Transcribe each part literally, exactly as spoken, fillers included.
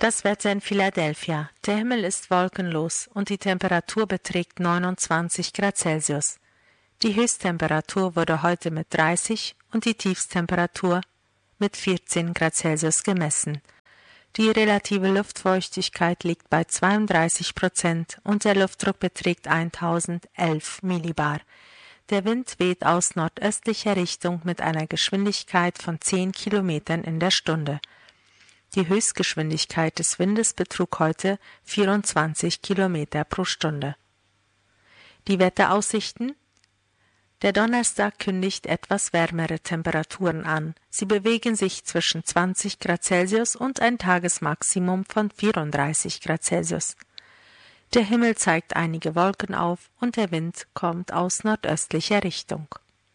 Das Wetter in Philadelphia. Der Himmel ist wolkenlos und die Temperatur beträgt neunundzwanzig Grad Celsius. Die Höchsttemperatur wurde heute mit dreißig und die Tiefsttemperatur mit vierzehn Grad Celsius gemessen. Die relative Luftfeuchtigkeit liegt bei zweiunddreißig Prozent und der Luftdruck beträgt tausendelf Millibar. Der Wind weht aus nordöstlicher Richtung mit einer Geschwindigkeit von zehn Kilometern in der Stunde. Die Höchstgeschwindigkeit des Windes betrug heute vierundzwanzig Kilometer pro Stunde. Die Wetteraussichten: Der Donnerstag kündigt etwas wärmere Temperaturen an. Sie bewegen sich zwischen zwanzig Grad Celsius und ein Tagesmaximum von vierunddreißig Grad Celsius. Der Himmel zeigt einige Wolken auf und der Wind kommt aus nordöstlicher Richtung.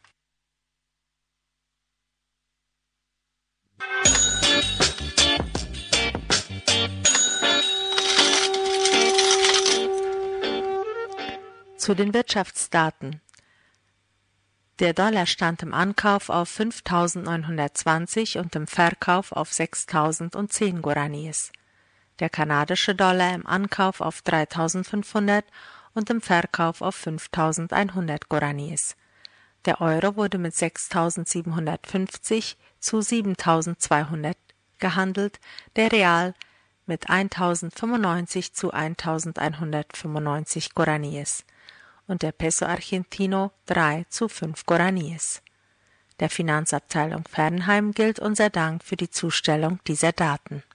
Zu den Wirtschaftsdaten. Der Dollar stand im Ankauf auf fünftausendneunhundertzwanzig und im Verkauf auf sechstausendzehn Guaraníes. Der kanadische Dollar im Ankauf auf dreitausendfünfhundert und im Verkauf auf fünftausendeinhundert Guaraníes. Der Euro wurde mit sechstausendsiebenhundertfünfzig zu siebentausendzweihundert gehandelt, der Real mit eintausendfünfundneunzig zu eintausendeinhundertfünfundneunzig Guaraníes und der Peso Argentino drei zu fünf Guaraníes. Der Finanzabteilung Fernheim gilt unser Dank für die Zustellung dieser Daten.